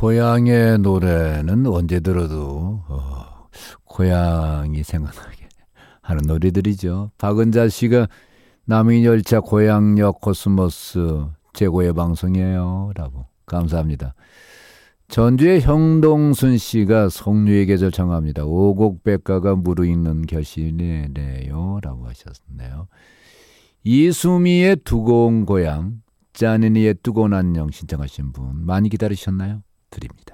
고향의 노래는 언제 들어도 고향이 생각나게 하는 노래들이죠. 박은자 씨가 남인열차 고향역 코스모스 최고의 방송이에요 라고 감사합니다. 전주의 형동순 씨가 성류의 계절 청합니다. 오곡백가가 무르익는 결실이네요 라고 하셨네요. 이수미의 두고 온 고향, 짜니니의 뜨거운 안녕 신청하신 분 많이 기다리셨나요? 드립니다.